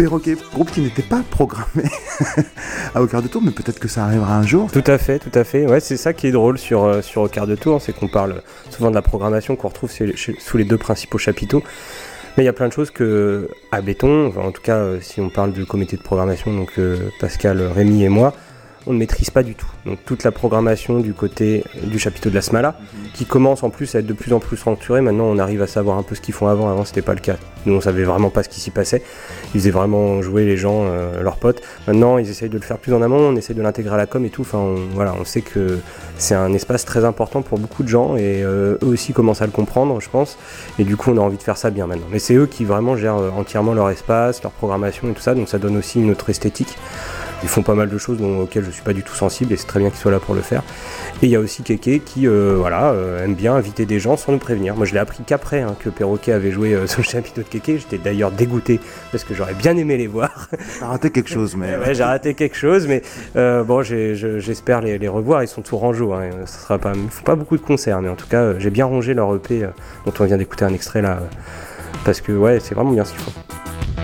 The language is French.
Perroquet, groupe qui n'était pas programmé à Au Quart de Tour, mais peut-être que ça arrivera un jour. Tout à fait. Ouais, c'est ça qui est drôle sur Au Quart de Tour, c'est qu'on parle souvent de la programmation qu'on retrouve sous les deux principaux chapiteaux. Mais il y a plein de choses que, à Béton, enfin, en tout cas si on parle de comité de programmation, donc Pascal, Rémi et moi, on ne maîtrise pas du tout. Donc toute la programmation du côté du chapiteau de la Smala, qui commence en plus à être de plus en plus structurée. Maintenant on arrive à savoir un peu ce qu'ils font avant c'était pas le cas. Nous on savait vraiment pas ce qui s'y passait. Ils faisaient vraiment jouer les gens, leurs potes. Maintenant ils essayent de le faire plus en amont, on essaye de l'intégrer à la com et tout. Enfin on sait que c'est un espace très important pour beaucoup de gens et eux aussi commencent à le comprendre je pense. Et du coup on a envie de faire ça bien maintenant. Mais c'est eux qui vraiment gèrent entièrement leur espace, leur programmation et tout ça, donc ça donne aussi une autre esthétique. Ils font pas mal de choses auxquelles je suis pas du tout sensible et c'est très bien qu'ils soient là pour le faire. Et il y a aussi Kéké qui aime bien inviter des gens sans nous prévenir. Moi je l'ai appris qu'après que Perroquet avait joué sur le chapiteau de Kéké. J'étais d'ailleurs dégoûté parce que j'aurais bien aimé les voir. T'as raté quelque chose, mais... Ouais, j'ai raté quelque chose, mais j'espère les revoir. Ils sont tout rangeaux. Ils font pas beaucoup de concerts, mais en tout cas j'ai bien rongé leur EP dont on vient d'écouter un extrait là. Parce que ouais, c'est vraiment bien ce qu'ils font.